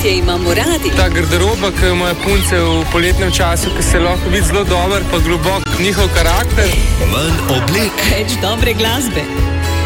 je imamo radi. Ta garderoba, ki imajo punce v poletnem času, ki se lahko vidi zelo dober, pa globok njihov karakter. Manj oblek. Več dobre glasbe.